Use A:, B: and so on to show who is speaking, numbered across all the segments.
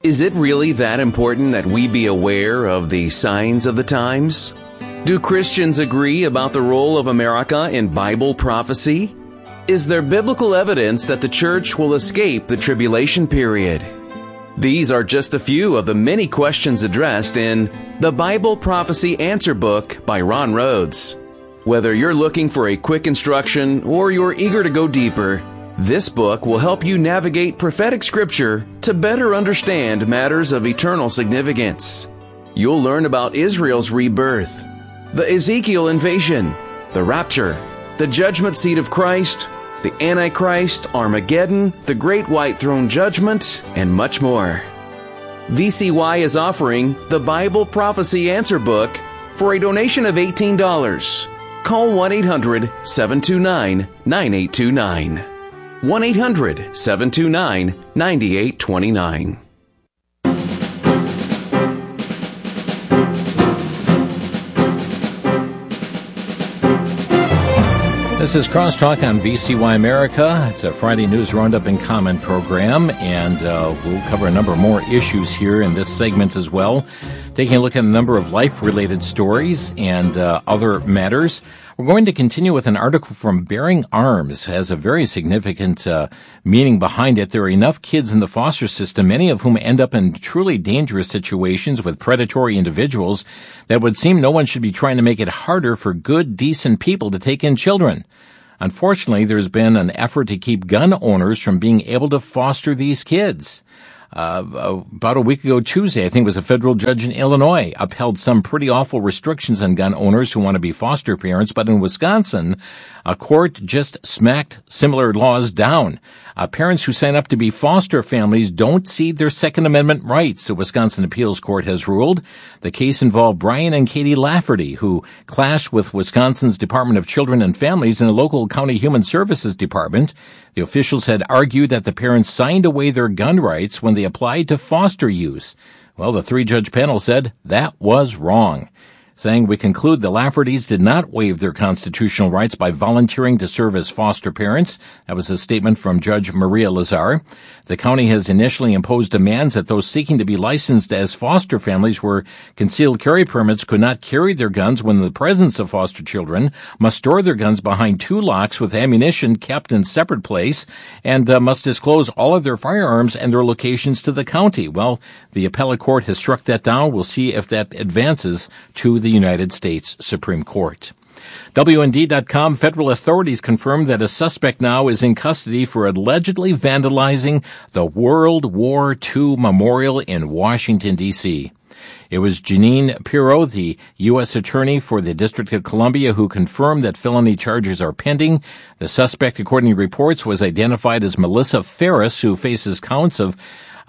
A: Is it really that important that we be aware of the signs of the times? Do Christians agree about the role of America in Bible prophecy? Is there biblical evidence that the church will escape the tribulation period? These are just a few of the many questions addressed in The Bible Prophecy Answer Book by Ron Rhodes. Whether you're looking for a quick instruction or you're eager to go deeper, this book will help you navigate prophetic scripture to better understand matters of eternal significance. You'll learn about Israel's rebirth, the Ezekiel invasion, the rapture, the judgment seat of Christ, the Antichrist, Armageddon, the Great White Throne Judgment, and much more. VCY is offering the Bible Prophecy Answer Book for a donation of $18. Call 1-800-729-9829. 1-800-729-9829.
B: This is Crosstalk on VCY America. It's a Friday News Roundup and Comment program, and we'll cover a number more issues here in this segment as well, taking a look at a number of life-related stories and other matters. We're going to continue with an article from Bearing Arms. It has a very significant meaning behind it. There are enough kids in the foster system, many of whom end up in truly dangerous situations with predatory individuals, that would seem no one should be trying to make it harder for good, decent people to take in children. Unfortunately, there's been an effort to keep gun owners from being able to foster these kids. About a week ago Tuesday, I think it was a federal judge in Illinois upheld some pretty awful restrictions on gun owners who want to be foster parents. But in Wisconsin, a court just smacked similar laws down. Parents who sign up to be foster families don't cede their Second Amendment rights, the Wisconsin Appeals Court has ruled. The case involved Brian and Katie Lafferty, who clashed with Wisconsin's Department of Children and Families and a local county human services department. The officials had argued that the parents signed away their gun rights when they applied to foster use. Well, the three-judge panel said that was wrong, saying, "We conclude the Laffertys did not waive their constitutional rights by volunteering to serve as foster parents." That was a statement from Judge Maria Lazar. The county has initially imposed demands that those seeking to be licensed as foster families where concealed carry permits could not carry their guns when in the presence of foster children, must store their guns behind two locks with ammunition kept in separate place, and must disclose all of their firearms and their locations to the county. Well, the appellate court has struck that down. We'll see if that advances to the United States Supreme Court. WND.com, federal authorities confirmed that a suspect now is in custody for allegedly vandalizing the World War II Memorial in Washington, D.C. It was Jeanine Pirro, the U.S. Attorney for the District of Columbia, who confirmed that felony charges are pending. The suspect, according to reports, was identified as Melissa Ferris, who faces counts of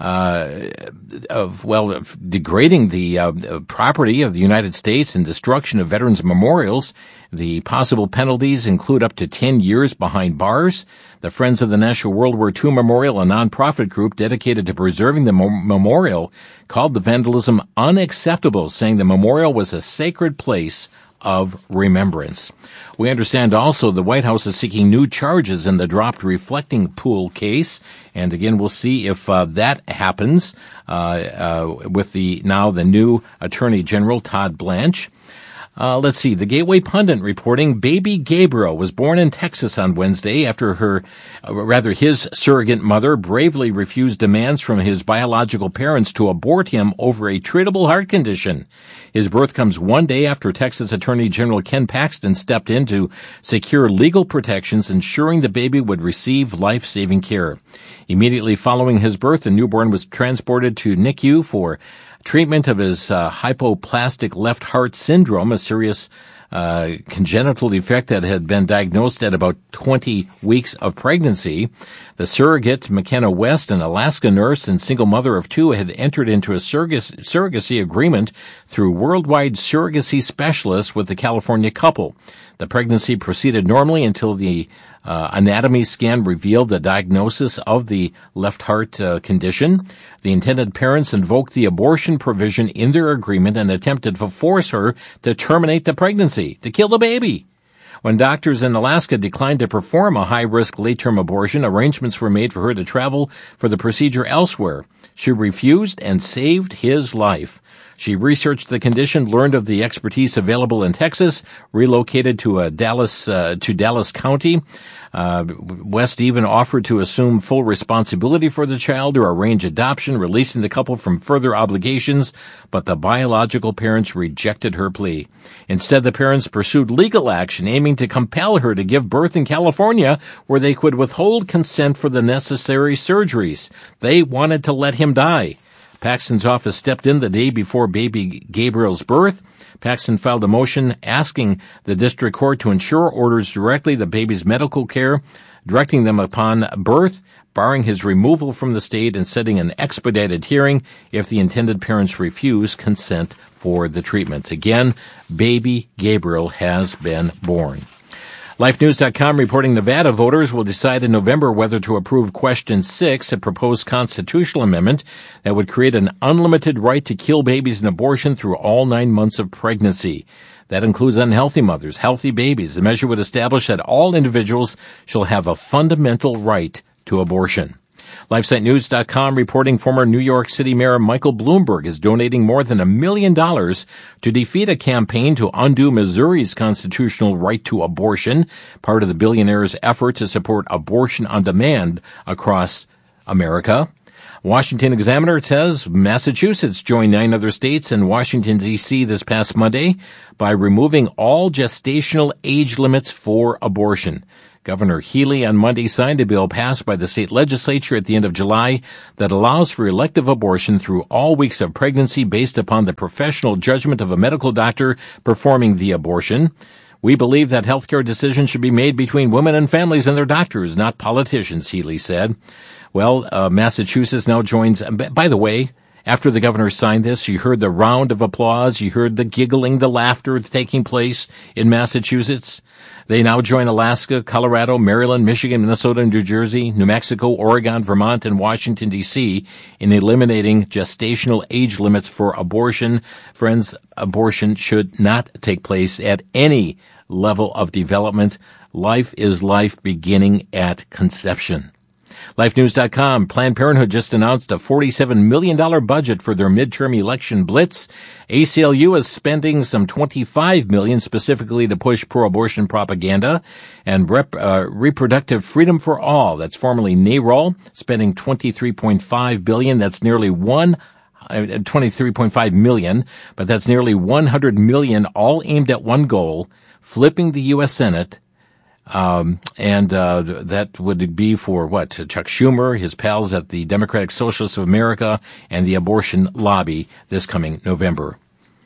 B: degrading the property of the United States and destruction of veterans' memorials. The possible penalties include up to 10 years behind bars. The Friends of the National World War II Memorial, a nonprofit group dedicated to preserving the memorial, called the vandalism unacceptable, saying the memorial was a sacred place of remembrance. We understand also the White House is seeking new charges in the dropped reflecting pool case, and again we'll see if that happens with the new Attorney General Todd Blanche. Let's see. The Gateway Pundit reporting baby Gabriel was born in Texas on Wednesday after his surrogate mother bravely refused demands from his biological parents to abort him over a treatable heart condition. His birth comes one day after Texas Attorney General Ken Paxton stepped in to secure legal protections, ensuring the baby would receive life-saving care. Immediately following his birth, the newborn was transported to NICU for treatment of his hypoplastic left heart syndrome, a serious congenital defect that had been diagnosed at about 20 weeks of pregnancy. The surrogate, McKenna West, an Alaska nurse and single mother of two, had entered into a surrogacy agreement through Worldwide Surrogacy Specialists with the California couple. The pregnancy proceeded normally until the anatomy scan revealed the diagnosis of the left heart condition. The intended parents invoked the abortion provision in their agreement and attempted to force her to terminate the pregnancy, to kill the baby. When doctors in Alaska declined to perform a high-risk late-term abortion, arrangements were made for her to travel for the procedure elsewhere. She refused and saved his life. She researched the condition, learned of the expertise available in Texas, relocated to Dallas County. West even offered to assume full responsibility for the child or arrange adoption, releasing the couple from further obligations, but the biological parents rejected her plea. Instead, the parents pursued legal action, aiming to compel her to give birth in California, where they could withhold consent for the necessary surgeries. They wanted to let him die. Paxton's office stepped in the day before baby Gabriel's birth. Paxton filed a motion asking the district court to ensure orders directly the baby's medical care, directing them upon birth, barring his removal from the state, and setting an expedited hearing if the intended parents refuse consent for the treatment. Again, baby Gabriel has been born. LifeNews.com reporting Nevada voters will decide in November whether to approve Question 6, a proposed constitutional amendment that would create an unlimited right to kill babies in abortion through all 9 months of pregnancy. That includes unhealthy mothers, healthy babies. The measure would establish that all individuals shall have a fundamental right to abortion. LifeSiteNews.com reporting former New York City Mayor Michael Bloomberg is donating more than $1 million to defeat a campaign to undo Missouri's constitutional right to abortion, part of the billionaire's effort to support abortion on demand across America. Washington Examiner says Massachusetts joined 9 other states and Washington, D.C. this past Monday by removing all gestational age limits for abortion. Governor Healy on Monday signed a bill passed by the state legislature at the end of July that allows for elective abortion through all weeks of pregnancy based upon the professional judgment of a medical doctor performing the abortion. We believe that healthcare decisions should be made between women and families and their doctors, not politicians, Healy said. Well, Massachusetts now joins, by the way, after the governor signed this, you heard the round of applause, you heard the giggling, the laughter taking place in Massachusetts. They now join Alaska, Colorado, Maryland, Michigan, Minnesota, New Jersey, New Mexico, Oregon, Vermont, and Washington, D.C. in eliminating gestational age limits for abortion. Friends, abortion should not take place at any level of development. Life is life beginning at conception. LifeNews.com, Planned Parenthood just announced a $47 million budget for their midterm election blitz. ACLU is spending some $25 million specifically to push pro-abortion propaganda. And Reproductive Freedom for All, that's formerly NARAL, spending $23.5 billion. That's nearly $23.5 million, but that's nearly $100 million, all aimed at one goal, flipping the U.S. Senate. That would be for what? Chuck Schumer, his pals at the Democratic Socialists of America, and the abortion lobby this coming November.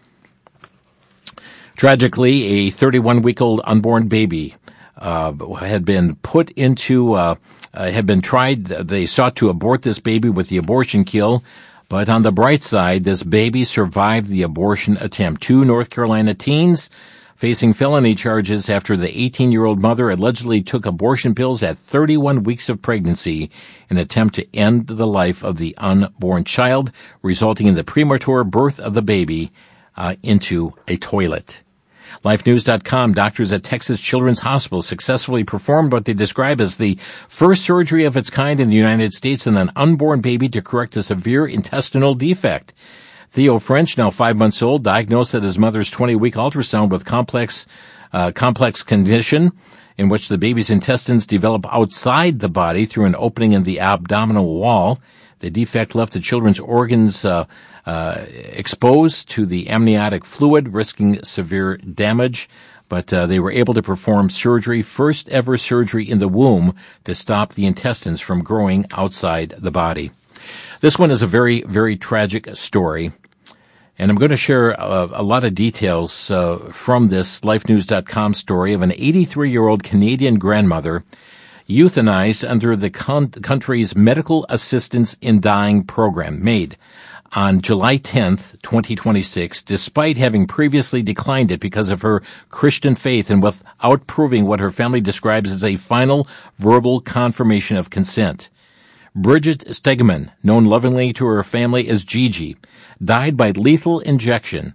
B: Tragically, a 31-week-old unborn baby had been put into, had been tried. They sought to abort this baby with the abortion kill. But on the bright side, this baby survived the abortion attempt. 2 North Carolina teens facing felony charges after the 18-year-old mother allegedly took abortion pills at 31 weeks of pregnancy in an attempt to end the life of the unborn child, resulting in the premature birth of the baby into a toilet. LifeNews.com, doctors at Texas Children's Hospital successfully performed what they describe as the first surgery of its kind in the United States on an unborn baby to correct a severe intestinal defect. Theo French, now 5 months old, diagnosed at his mother's 20-week ultrasound with complex condition in which the baby's intestines develop outside the body through an opening in the abdominal wall. The defect left the children's organs exposed to the amniotic fluid, risking severe damage. But they were able to perform surgery, first ever surgery in the womb, to stop the intestines from growing outside the body. This one is a very, very tragic story. And I'm going to share a lot of details from this LifeNews.com story of an 83-year-old Canadian grandmother euthanized under the country's Medical Assistance in Dying program, MAID, on July 10th, 2026, despite having previously declined it because of her Christian faith and without proving what her family describes as a final verbal confirmation of consent. Bridget Stegman, known lovingly to her family as Gigi, died by lethal injection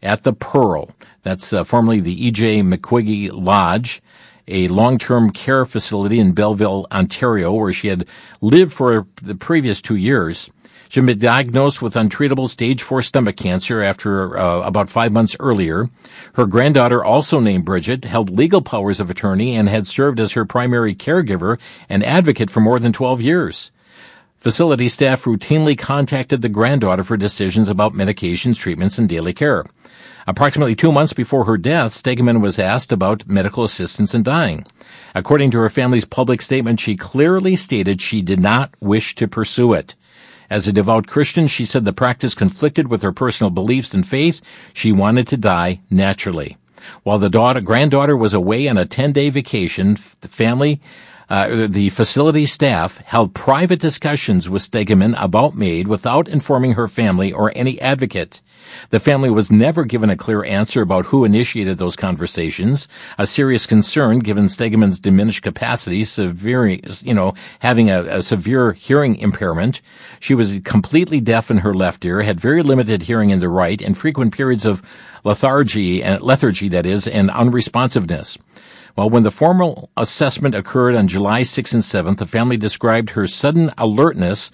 B: at the Pearl. That's formerly the E.J. McQuiggy Lodge, a long-term care facility in Belleville, Ontario, where she had lived for the previous 2 years. She had been diagnosed with untreatable stage 4 stomach cancer after about 5 months earlier. Her granddaughter, also named Bridget, held legal powers of attorney and had served as her primary caregiver and advocate for more than 12 years. Facility staff routinely contacted the granddaughter for decisions about medications, treatments, and daily care. Approximately 2 months before her death, Stegeman was asked about medical assistance in dying. According to her family's public statement, she clearly stated she did not wish to pursue it. As a devout Christian, she said the practice conflicted with her personal beliefs and faith. She wanted to die naturally. While the granddaughter was away on a 10-day vacation, the facility staff held private discussions with Stegeman about MAID without informing her family or any advocate. The family was never given a clear answer about who initiated those conversations, a serious concern given Stegeman's diminished capacity, having a severe hearing impairment. She was completely deaf in her left ear, had very limited hearing in the right, and frequent periods of lethargy, and unresponsiveness. Well, when the formal assessment occurred on July 6th and 7th, the family described her sudden alertness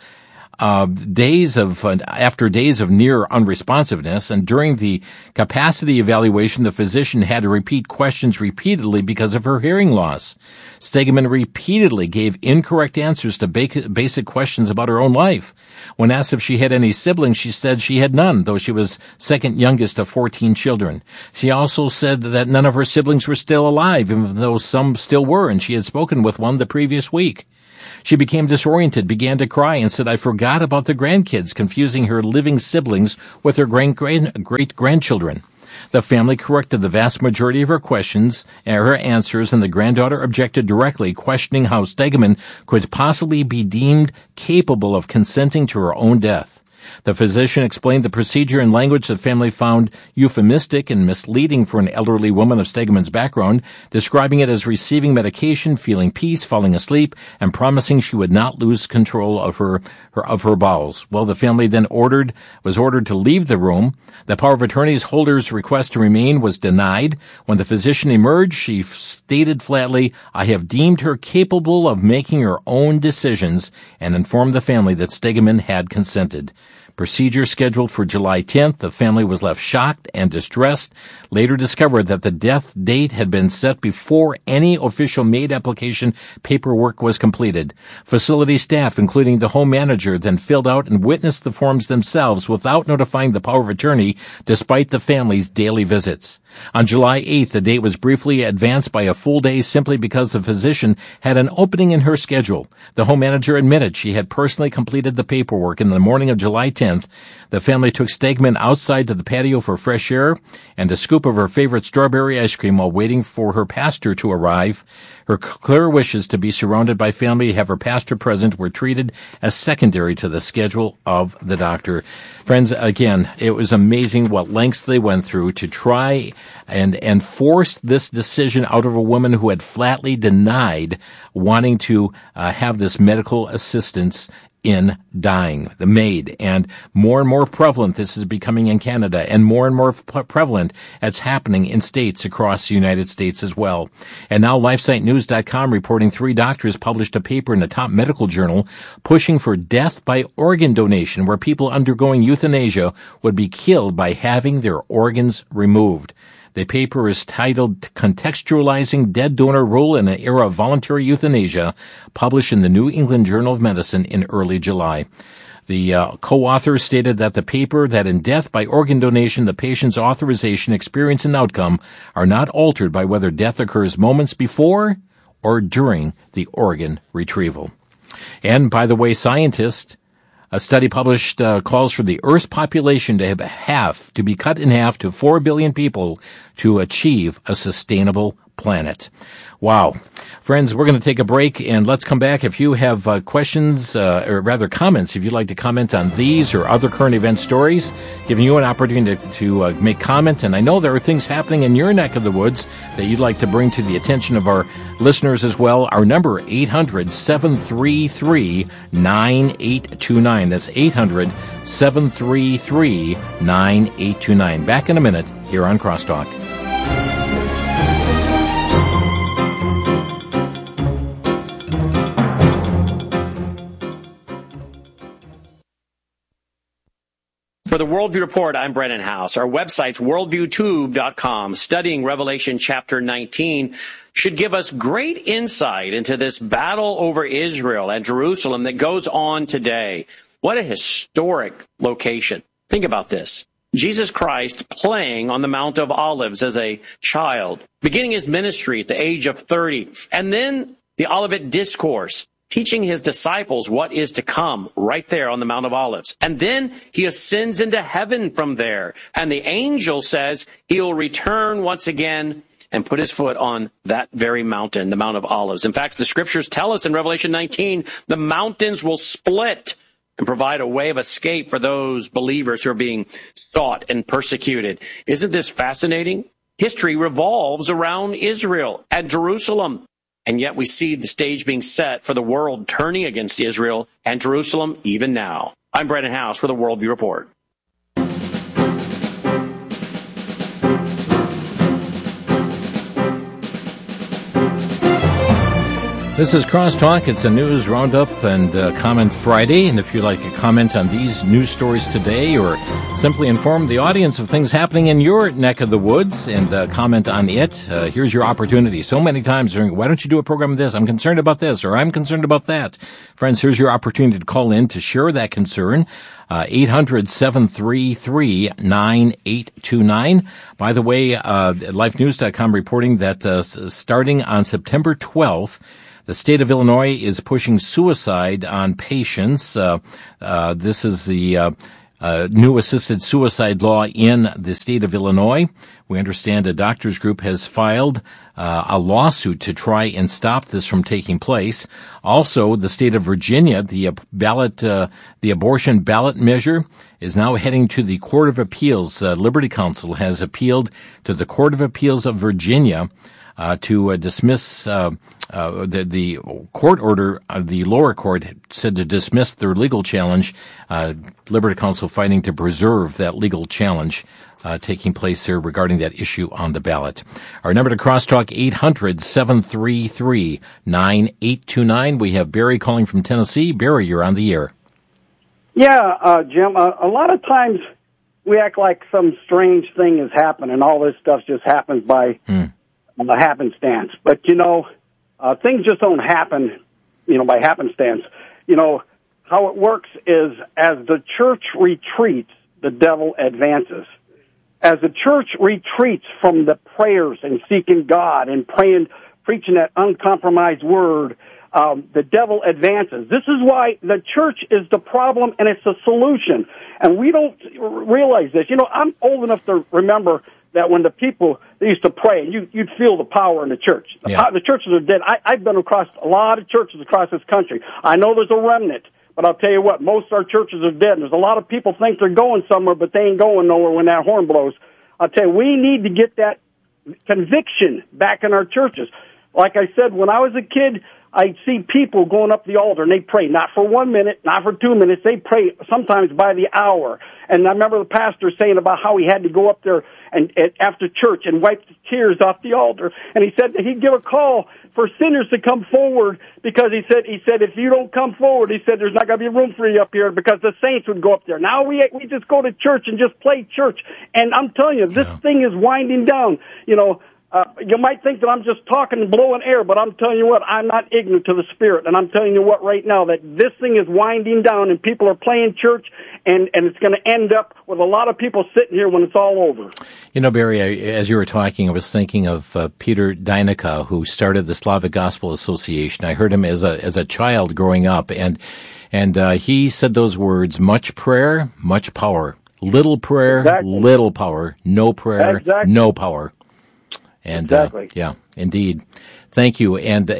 B: after days of near unresponsiveness, and during the capacity evaluation, the physician had to repeat questions repeatedly because of her hearing loss. Stegeman repeatedly gave incorrect answers to basic questions about her own life. When asked if she had any siblings, she said she had none, though she was second youngest of 14 children. She also said that none of her siblings were still alive, even though some still were, and she had spoken with one the previous week. She became disoriented, began to cry, and said, "I forgot about the grandkids," confusing her living siblings with her great-grandchildren. The family corrected the vast majority of her questions and her answers, and the granddaughter objected directly, questioning how Stegeman could possibly be deemed capable of consenting to her own death. The physician explained the procedure in language the family found euphemistic and misleading for an elderly woman of Stegeman's background, describing it as receiving medication, feeling peace, falling asleep, and promising she would not lose control of her bowels. Well, the family then was ordered to leave the room. The power of attorney's holder's request to remain was denied. When the physician emerged, she stated flatly, "I have deemed her capable of making her own decisions," and informed the family that Stegeman had consented. Procedure scheduled for July 10th. The family was left shocked and distressed, later discovered that the death date had been set before any official MAID application paperwork was completed. Facility staff, including the home manager, then filled out and witnessed the forms themselves without notifying the power of attorney, despite the family's daily visits. On July 8th, the date was briefly advanced by a full day simply because the physician had an opening in her schedule. The home manager admitted she had personally completed the paperwork. In the morning of July 10th, the family took Stegeman outside to the patio for fresh air and a scoop of her favorite strawberry ice cream while waiting for her pastor to arrive. Her clear wishes to be surrounded by family, have her pastor present, were treated as secondary to the schedule of the doctor. Friends, again, it was amazing what lengths they went through to try and force this decision out of a woman who had flatly denied wanting to have this medical assistance in dying, the MAID. And more prevalent this is becoming in Canada, and more prevalent it's happening in states across the United States as well. And now LifeSiteNews.com reporting 3 doctors published a paper in the top medical journal pushing for death by organ donation, where people undergoing euthanasia would be killed by having their organs removed. The paper is titled Contextualizing Dead Donor Role in an Era of Voluntary Euthanasia, published in the New England Journal of Medicine in early July. The co-author stated that the paper that in death by organ donation, the patient's authorization, experience, and outcome are not altered by whether death occurs moments before or during the organ retrieval. And by the way, scientists, a study published calls for the Earth's population to be cut in half to 4 billion people to achieve a sustainable planet. Wow. Friends, we're going to take a break, and let's come back. If you have questions, or rather comments, if you'd like to comment on these or other current event stories, giving you an opportunity to make comment. And I know there are things happening in your neck of the woods that you'd like to bring to the attention of our listeners as well. Our number, 800-733-9829. That's 800 800-733-9829. Back in a minute here on Crosstalk.
C: For the Worldview Report, I'm Brennan House. Our website's worldviewtube.com. Studying Revelation chapter 19 should give us great insight into this battle over Israel and Jerusalem that goes on today. What a historic location. Think about this. Jesus Christ playing on the Mount of Olives as a child, beginning his ministry at the age of 30, and then the Olivet Discourse, teaching his disciples what is to come right there on the Mount of Olives. And then he ascends into heaven from there. And the angel says he'll return once again and put his foot on that very mountain, the Mount of Olives. In fact, the scriptures tell us in Revelation 19, the mountains will split and provide a way of escape for those believers who are being sought and persecuted. Isn't this fascinating? History revolves around Israel and Jerusalem. And yet we see the stage being set for the world turning against Israel and Jerusalem even now. I'm Brennan House for the Worldview Report.
B: This is Crosstalk. It's a news roundup and comment Friday. And if you'd like to comment on these news stories today or simply inform the audience of things happening in your neck of the woods and comment on it, here's your opportunity. So many times during, why don't you do a program of this? I'm concerned about this, or I'm concerned about that. Friends, here's your opportunity to call in to share that concern. 800-733-9829. By the way, lifenews.com reporting that starting on September 12th, the state of Illinois is pushing suicide on patients. This is the new assisted suicide law in the state of Illinois. We understand a doctors group has filed a lawsuit to try and stop this from taking place. Also, the state of Virginia, the abortion ballot measure is now heading to the Court of Appeals. Liberty Counsel has appealed to the Court of Appeals of Virginia to dismiss the court order. The lower court said to dismiss their legal challenge. Liberty Counsel fighting to preserve that legal challenge taking place here regarding that issue on the ballot. Our number to crosstalk, 800-733-9829. We have Barry calling from Tennessee. Barry, you're on the air.
D: Yeah, Jim, a lot of times we act like some strange thing has happened and all this stuff just happens by happenstance. But, things just don't happen, by happenstance. How it works is as the church retreats, the devil advances. As the church retreats from the prayers and seeking God and preaching that uncompromised word, the devil advances. This is why the church is the problem and it's the solution. And we don't realize this. I'm old enough to remember that when the people, they used to pray, you'd feel the power in the church. The churches are dead. I've been across a lot of churches across this country. I know there's a remnant, but I'll tell you what, most of our churches are dead. There's a lot of people think they're going somewhere, but they ain't going nowhere when that horn blows. I'll tell you, we need to get that conviction back in our churches. Like I said, when I was a kid, I'd see people going up the altar and they pray, not for 1 minute, not for 2 minutes. They pray sometimes by the hour. And I remember the pastor saying about how he had to go up there and after church and wipe the tears off the altar. And he said that he'd give a call for sinners to come forward because he said if you don't come forward, he said there's not going to be room for you up here because the saints would go up there. Now we just go to church and just play church. And I'm telling you, this thing is winding down. You might think that I'm just talking and blowing air, but I'm telling you what, I'm not ignorant to the Spirit. And I'm telling you what right now, that this thing is winding down and people are playing church and it's going to end up with a lot of people sitting here when it's all over.
B: Barry, as you were talking, I was thinking of Peter Dynica, who started the Slavic Gospel Association. I heard him as a child growing up, and he said those words, much prayer, much power. Little prayer, little power. No prayer, no power. And, yeah, indeed. Thank you. And,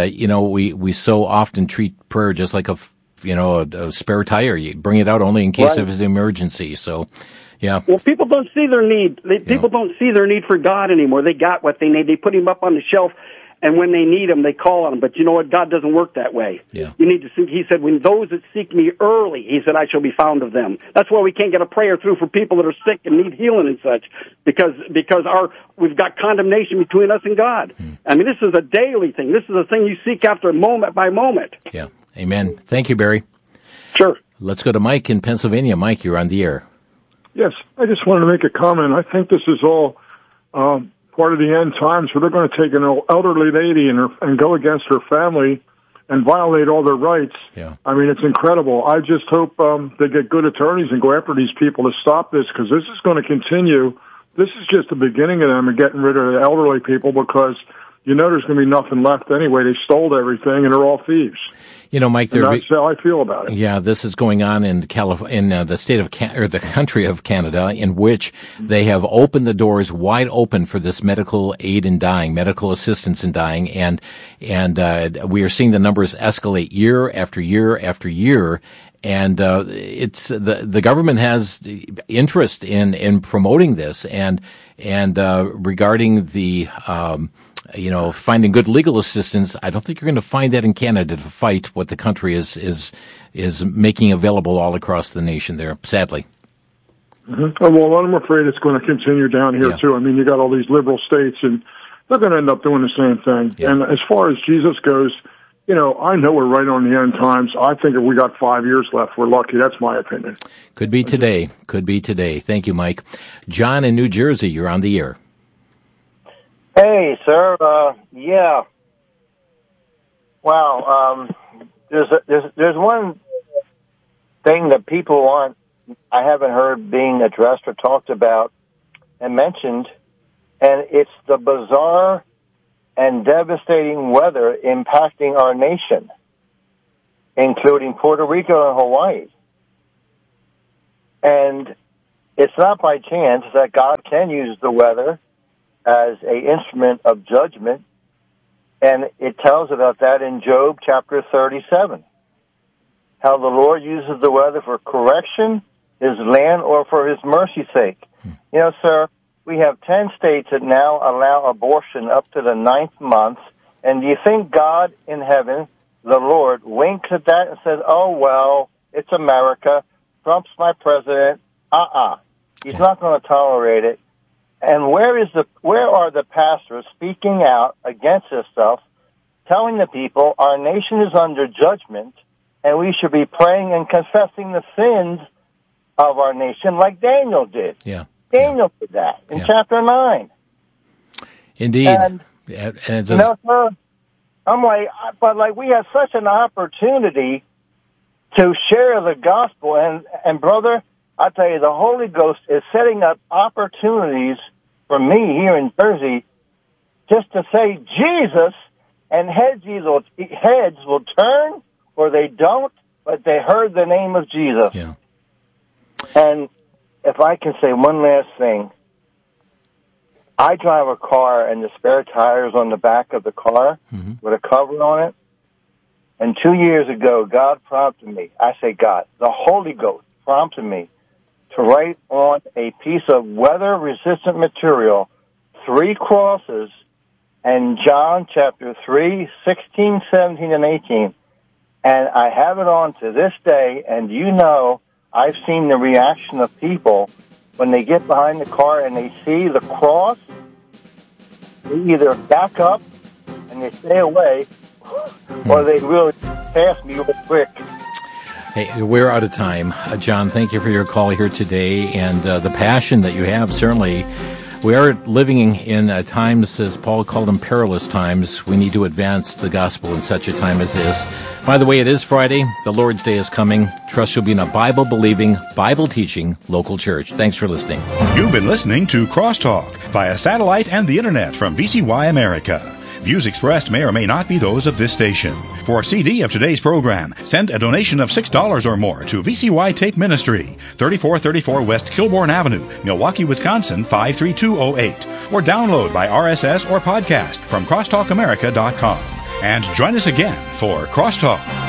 B: we so often treat prayer just like a spare tire. You bring it out only in case of an emergency. So, yeah.
D: Well, people don't see their need. People don't see their need for God anymore. They got what they need. They put him up on the shelf. and when they need him, they call on him. But you know what? God doesn't work that way.
B: Yeah.
D: You need to seek. He said, when those that seek me early, he said, I shall be found of them. That's why we can't get a prayer through for people that are sick and need healing and such, because we've got condemnation between us and God. I mean, this is a daily thing. This is a thing you seek after moment by moment.
B: Yeah. Amen. Thank you, Barry.
D: Sure.
B: Let's go to Mike in Pennsylvania. Mike, you're on the air.
E: Yes, I just wanted to make a comment. I think this is all part of the end times, where they're going to take an elderly lady and go against her family and violate all their rights.
B: Yeah.
E: I mean, it's incredible. I just hope they get good attorneys and go after these people to stop this, because this is going to continue. This is just the beginning of them and getting rid of the elderly people, because you know there's going to be nothing left anyway. They stole everything, and they're all thieves.
B: You know, Mike,
E: that's how I feel about it.
B: Yeah, this is going on in the state of or the country of Canada, in which they have opened the doors wide open for this medical aid in dying, medical assistance in dying, and we are seeing the numbers escalate year after year after year. And it's the government has interest in promoting this, and regarding the finding good legal assistance. I don't think you're going to find that in Canada to fight what the country is making available all across the nation there, sadly.
E: Mm-hmm. Well, I'm afraid it's going to continue down here, too. I mean, you got all these liberal states, and they're going to end up doing the same thing. Yeah. And as far as Jesus goes, you know, I know we're right on the end times. I think if we got 5 years left, we're lucky. That's my opinion.
B: Could be today. Could be today. Thank you, Mike. John in New Jersey, you're on the air.
F: Hey, sir. Yeah. Wow. There's one thing that people I haven't heard being addressed or talked about and mentioned, and it's the bizarre and devastating weather impacting our nation, including Puerto Rico and Hawaii. And it's not by chance that God can use the weather as an instrument of judgment, and it tells about that in Job chapter 37, how the Lord uses the weather for correction, his land, or for his mercy's sake. You know, sir, we have 10 states that now allow abortion up to the 9th month, and do you think God in heaven, the Lord, winks at that and says, oh, well, it's America, Trump's my president, He's not going to tolerate it. And where are the pastors speaking out against this stuff, telling the people our nation is under judgment and we should be praying and confessing the sins of our nation like Daniel did?
B: Yeah.
F: Daniel did that in chapter 9.
B: Indeed.
F: And sir, I'm like, we have such an opportunity to share the gospel. And brother, I tell you, the Holy Ghost is setting up opportunities for me here in Jersey just to say Jesus, and heads will turn or they don't, but they heard the name of Jesus.
B: Yeah.
F: And if I can say one last thing, I drive a car and the spare tire's on the back of the car with a cover on it. And 2 years ago, God prompted me. I say God, the Holy Ghost prompted me to write on a piece of weather-resistant material 3 crosses and John chapter 3, 16, 17, and 18. And I have it on to this day, and you know, I've seen the reaction of people when they get behind the car and they see the cross. They either back up and they stay away, or they really pass me real quick.
B: Hey, we're out of time. John, thank you for your call here today and the passion that you have. Certainly, we are living in times, as Paul called them, perilous times. We need to advance the gospel in such a time as this. By the way, it is Friday. The Lord's Day is coming. Trust you'll be in a Bible-believing, Bible-teaching local church. Thanks for listening.
G: You've been listening to Crosstalk via satellite and the internet from VCY America. Views expressed may or may not be those of this station. For a CD of today's program, send a donation of $6 or more to VCY Tape Ministry, 3434 West Kilbourne Avenue, Milwaukee, Wisconsin, 53208, or download by RSS or podcast from crosstalkamerica.com. And join us again for Crosstalk.